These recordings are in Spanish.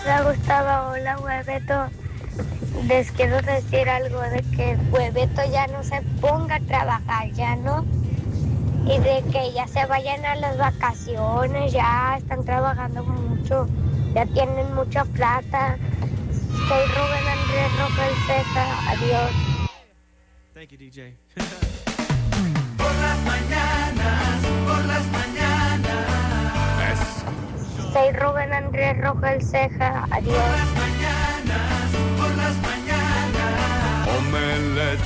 Hola Gustavo, hola Hueveto. Les quiero decir algo de que Hueveto ya no se ponga a trabajar, ya no. Y de que ya se vayan a las vacaciones, ya están trabajando mucho, ya tienen mucha plata. Soy Rubén Andrés Roca el Ceja, adiós. Thank you, DJ. Por las mañanas, por las mañanas. Soy Rubén Andrés Roca el Ceja, adiós. Por las mañanas. Omelette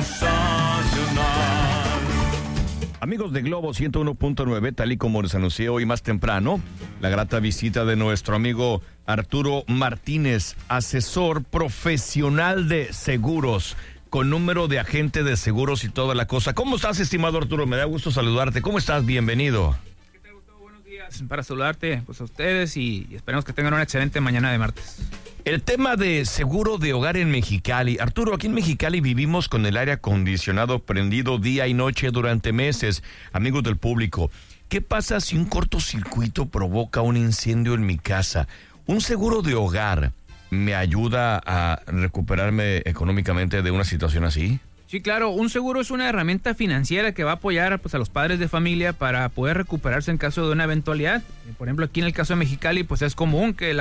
sensacional. Amigos de Globo 101.9, tal y como les anuncié hoy más temprano, la grata visita de nuestro amigo Arturo Martínez, asesor profesional de seguros, con número de agente de seguros y toda la cosa. ¿Cómo estás, estimado Arturo? Me da gusto saludarte. ¿Cómo estás? Bienvenido. ¿Qué tal, Gustavo? Buenos días. Para saludarte pues, a ustedes y esperemos que tengan una excelente mañana de martes. El tema de seguro de hogar en Mexicali. Arturo, aquí en Mexicali vivimos con el aire acondicionado prendido día y noche durante meses. Amigos del público, ¿qué pasa si un cortocircuito provoca un incendio en mi casa? ¿Un seguro de hogar me ayuda a recuperarme económicamente de una situación así? Sí, claro, un seguro es una herramienta financiera que va a apoyar pues, a los padres de familia para poder recuperarse en caso de una eventualidad. Por ejemplo, aquí en el caso de Mexicali, pues es común que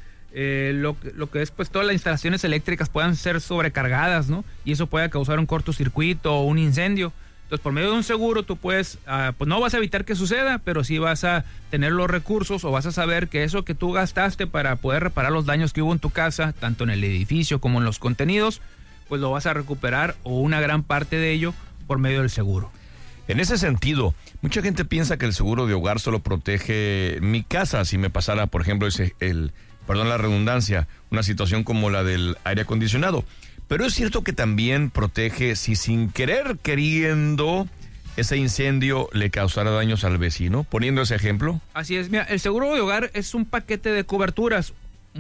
lo que es pues todas las instalaciones eléctricas puedan ser sobrecargadas, ¿no? Y eso puede causar un cortocircuito o un incendio. Entonces, por medio de un seguro tú puedes, pues no vas a evitar que suceda, pero sí vas a tener los recursos o vas a saber que eso que tú gastaste para poder reparar los daños que hubo en tu casa, tanto en el edificio como en los contenidos, pues lo vas a recuperar o una gran parte de ello por medio del seguro. En ese sentido, mucha gente piensa que el seguro de hogar solo protege mi casa. Si me pasara, por ejemplo, perdón la redundancia, una situación como la del aire acondicionado. Pero es cierto que también protege si sin querer queriendo ese incendio le causara daños al vecino, poniendo ese ejemplo. Así es, mira, el seguro de hogar es un paquete de coberturas.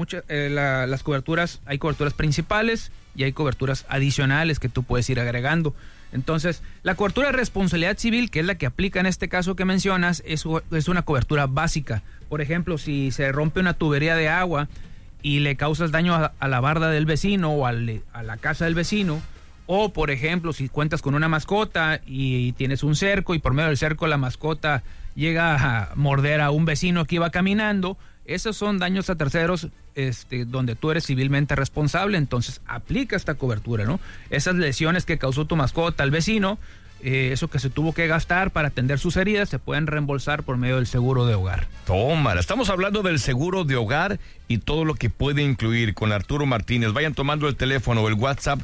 Las coberturas, hay coberturas principales y hay coberturas adicionales que tú puedes ir agregando. Entonces, la cobertura de responsabilidad civil, que es la que aplica en este caso que mencionas, es una cobertura básica. Por ejemplo, si se rompe una tubería de agua y le causas daño a la barda del vecino o a la casa del vecino, o por ejemplo, si cuentas con una mascota y tienes un cerco y por medio del cerco la mascota llega a morder a un vecino que iba caminando, esos son daños a terceros donde tú eres civilmente responsable, entonces aplica esta cobertura, ¿no? Esas lesiones que causó tu mascota al vecino, eso que se tuvo que gastar para atender sus heridas, se pueden reembolsar por medio del seguro de hogar. Tómala, estamos hablando del seguro de hogar y todo lo que puede incluir con Arturo Martínez. Vayan tomando el teléfono o el WhatsApp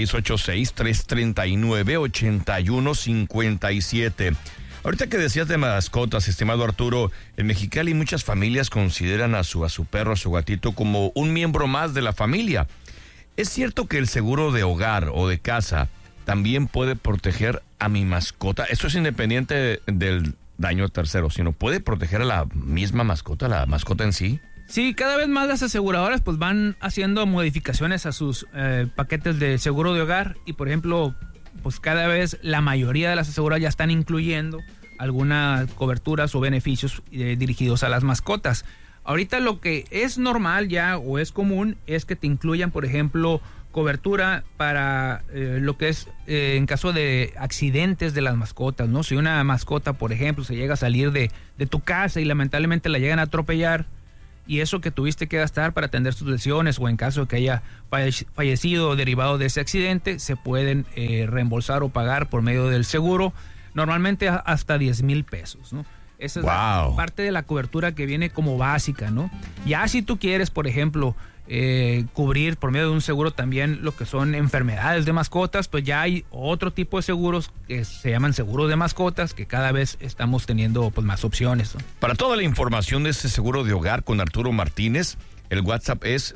686-339-8157. Ahorita que decías de mascotas, estimado Arturo, en Mexicali muchas familias consideran a su perro, a su gatito como un miembro más de la familia. ¿Es cierto que el seguro de hogar o de casa también puede proteger a mi mascota? Esto es independiente del daño a terceros, sino puede proteger a la misma mascota, la mascota en sí. Sí, cada vez más las aseguradoras pues van haciendo modificaciones a sus paquetes de seguro de hogar y por ejemplo pues cada vez la mayoría de las aseguradoras ya están incluyendo algunas coberturas o beneficios dirigidos a las mascotas. Ahorita lo que es normal ya o es común es que te incluyan, por ejemplo, cobertura para lo que es en caso de accidentes de las mascotas, ¿no? Si una mascota, por ejemplo, se llega a salir de tu casa y lamentablemente la llegan a atropellar, y eso que tuviste que gastar para atender sus lesiones o en caso de que haya fallecido o derivado de ese accidente, se pueden reembolsar o pagar por medio del seguro, normalmente hasta 10,000 pesos, ¿no? Esa es la parte de la cobertura que viene como básica, ¿no? Ya si tú quieres, por ejemplo, cubrir por medio de un seguro también lo que son enfermedades de mascotas, pues ya hay otro tipo de seguros que se llaman seguros de mascotas, que cada vez estamos teniendo pues más opciones, ¿no? Para toda la información de este seguro de hogar con Arturo Martínez, el WhatsApp es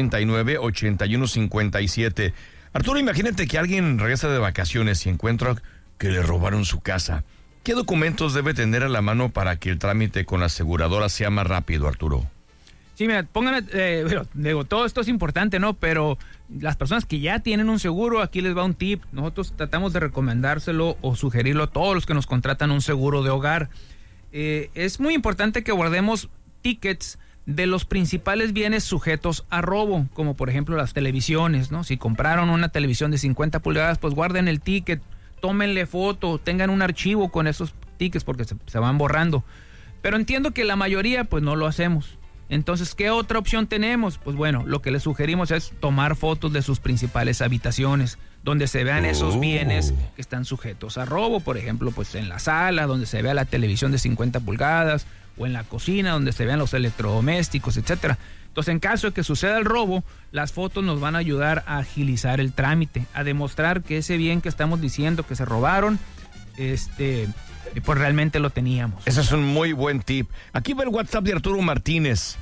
339-8157. Arturo, imagínate que alguien regresa de vacaciones y encuentra que le robaron su casa. ¿Qué documentos debe tener a la mano para que el trámite con la aseguradora sea más rápido, Arturo? Sí, mira, todo esto es importante, ¿no? Pero las personas que ya tienen un seguro, aquí les va un tip. Nosotros tratamos de recomendárselo o sugerirlo a todos los que nos contratan un seguro de hogar. Es muy importante que guardemos tickets de los principales bienes sujetos a robo, como por ejemplo las televisiones, ¿no? Si compraron una televisión de 50 pulgadas, pues guarden el ticket, tómenle foto, tengan un archivo con esos tickets porque se van borrando. Pero entiendo que la mayoría pues no lo hacemos. Entonces, ¿qué otra opción tenemos? Pues bueno, lo que les sugerimos es tomar fotos de sus principales habitaciones, donde se vean esos bienes que están sujetos a robo. Por ejemplo, pues en la sala, donde se vea la televisión de 50 pulgadas, o en la cocina, donde se vean los electrodomésticos, etcétera. Entonces, en caso de que suceda el robo, las fotos nos van a ayudar a agilizar el trámite, a demostrar que ese bien que estamos diciendo que se robaron, pues realmente lo teníamos. Ese es un muy buen tip. Aquí va el WhatsApp de Arturo Martínez.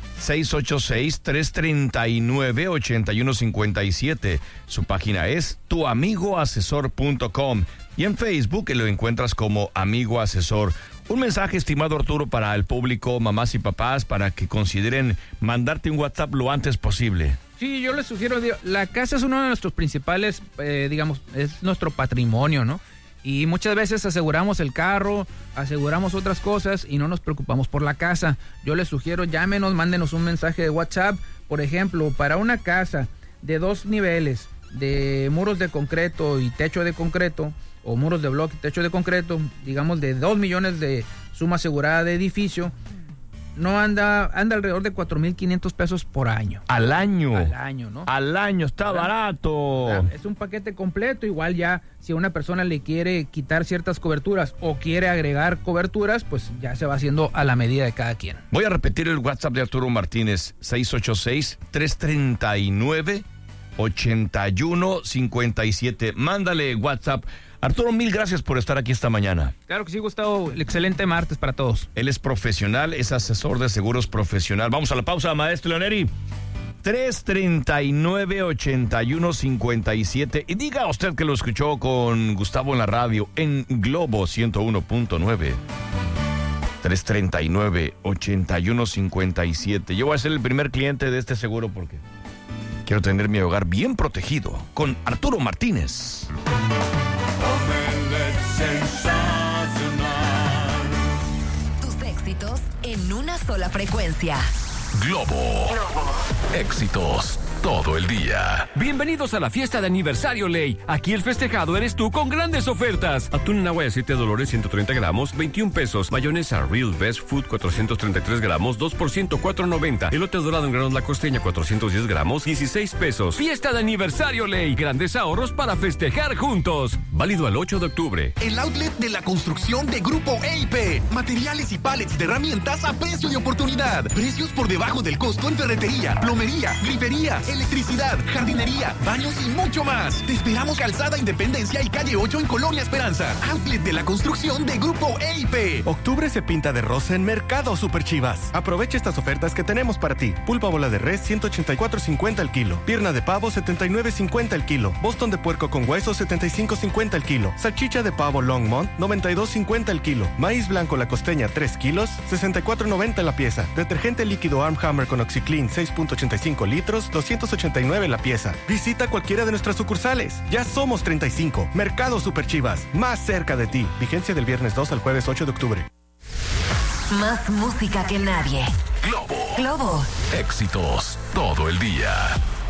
686-339-8157. Su página es tuamigoasesor.com y en Facebook lo encuentras como Amigo Asesor. Un mensaje, estimado Arturo, para el público, mamás y papás, para que consideren mandarte un WhatsApp lo antes posible. Sí, yo les sugiero, la casa es uno de nuestros principales, es nuestro patrimonio, ¿no? Y muchas veces aseguramos el carro, aseguramos otras cosas y no nos preocupamos por la casa. Yo les sugiero, llámenos, mándenos un mensaje de WhatsApp. Por ejemplo, para una casa de 2 niveles, de muros de concreto y techo de concreto, o muros de bloque y techo de concreto, digamos de 2 millones de suma asegurada de edificio, no anda alrededor de 4,500 pesos por año. Al año. Al año, ¿no? Al año, está barato. Es un paquete completo, igual ya si a una persona le quiere quitar ciertas coberturas o quiere agregar coberturas, pues ya se va haciendo a la medida de cada quien. Voy a repetir el WhatsApp de Arturo Martínez, 686-339-8157. Mándale WhatsApp. Arturo, mil gracias por estar aquí esta mañana. Claro que sí, Gustavo. Excelente martes para todos. Él es profesional, es asesor de seguros profesional. Vamos a la pausa, maestro Leoneri. 339-8157. Y diga usted que lo escuchó con Gustavo en la radio en Globo 101.9. 339-8157. Yo voy a ser el primer cliente de este seguro porque quiero tener mi hogar bien protegido con Arturo Martínez. Tus éxitos en una sola frecuencia. Globo. Éxitos todo el día. Bienvenidos a la fiesta de aniversario Ley. Aquí el festejado eres tú con grandes ofertas. Atún en agua de 7 Dolores 130 gramos, 21 pesos. Mayonesa Real Best Food 433 gramos, 2 por 104.90. Elote dorado en granos La Costeña 410 gramos, 16 pesos. Fiesta de aniversario Ley. Grandes ahorros para festejar juntos. Válido al 8 de octubre. El outlet de la construcción de Grupo EIP. Materiales y pallets de herramientas a precio de oportunidad. Precios por debajo del costo en ferretería, plomería, griferías, electricidad, jardinería, baños y mucho más. Te esperamos Calzada Independencia y Calle 8 en Colonia Esperanza. Outlet de la construcción de Grupo EIP. Octubre se pinta de rosa en Mercado Super Chivas. Aprovecha estas ofertas que tenemos para ti. Pulpa bola de res 184.50 al kilo. Pierna de pavo 79.50 al kilo. Boston de puerco con hueso 75.50 al kilo. Salchicha de pavo Longmont 92.50 al kilo. Maíz blanco La Costeña 3 kilos 64.90 la pieza. Detergente líquido Arm Hammer con OxiClean 6.85 litros 289 la pieza. Visita cualquiera de nuestras sucursales. Ya somos 35. Mercado Super Chivas. Más cerca de ti. Vigencia del viernes 2 al jueves 8 de octubre. Más música que nadie. Globo. Globo. Éxitos todo el día.